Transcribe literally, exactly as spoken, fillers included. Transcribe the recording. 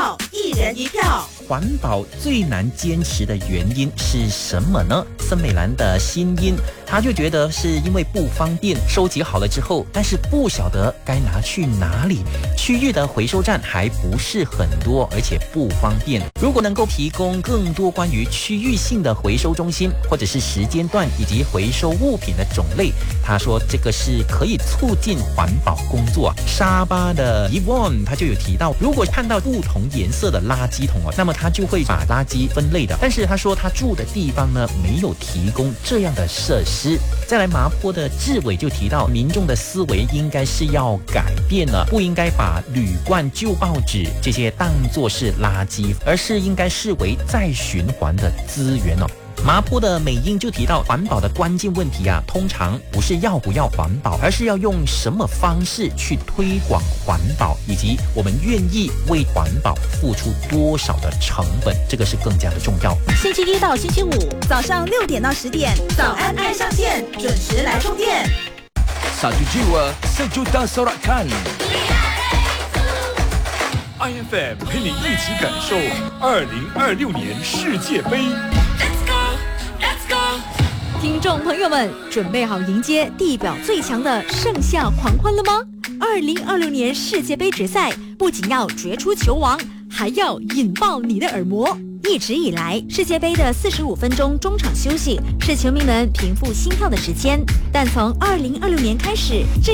票，一人一票。 环保最难坚持的原因是什么呢？森美兰的新音，他就觉得是因为不方便，收集好了之后，但是不晓得该拿去哪里。区域的回收站还不是很多，而且不方便。如果能够提供更多关于区域性的回收中心，或者是时间段以及回收物品的种类，他说这个是可以促进环保工作。沙巴的 Yvonne 他就有提到，如果看到不同颜色的垃圾桶哦，那么他就会把垃圾分类的。但是他说他住的地方呢没有提供这样的设施。再来麻坡的志伟就提到，民众的思维应该是要改变了，不应该把铝罐、旧报纸这些当作是垃圾，而是应该视为再循环的资源哦。麻坡的美英就提到，环保的关键问题啊，通常不是要不要环保，而是要用什么方式去推广环保，以及我们愿意为环保付出多少的成本，这个是更加的重要。 星期一到星期五早上六点到十点，早安爱上线，准时来充电。 Satu jiwa, sejuta sorakan. I F M 陪你一起感受二零二六年世界杯。 听众朋友们，准备好迎接地表最强的盛夏狂欢了吗？二零二六年世界杯决赛不仅要决出球王，还要引爆你的耳膜。一直以来，世界杯的四十五分钟中场休息是球迷们平复心跳的时间，但从二零二六年开始，这